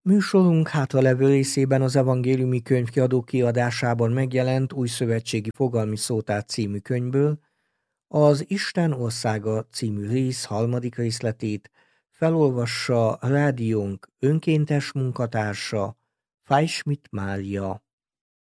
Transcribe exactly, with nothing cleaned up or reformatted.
Műsorunk hátralevő részében az Evangéliumi Könyvkiadó kiadásában megjelent Új szövetségi fogalmi szótár című könyvből az Isten országa című rész harmadik részletét felolvassa rádiónk önkéntes munkatársa, Fájschmidt Mária.